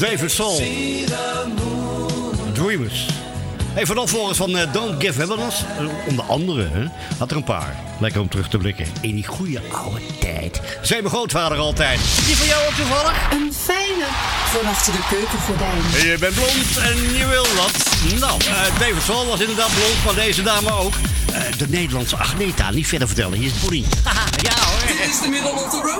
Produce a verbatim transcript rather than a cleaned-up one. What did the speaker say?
David Soul. Dreamers. Even een opvolgers van uh, Don't Give Evidence. Uh, onder andere, hè, had er een paar. Lekker om terug te blikken. In die goede oude tijd. Zei mijn grootvader altijd. Die van jou ook toevallig? Een fijne van achter de keukengordijn. Je bent blond en je wil dat. Nou, uh, David Soul was inderdaad blond, maar deze dame ook. Uh, de Nederlandse Agneta, niet verder vertellen. Hier is Bonnie. Haha, ja hoor. Dit is de middle of the road.